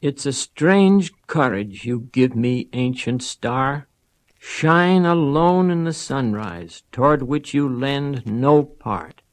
It's a strange courage you give me, ancient star. Shine alone in the sunrise, toward which you lend no part.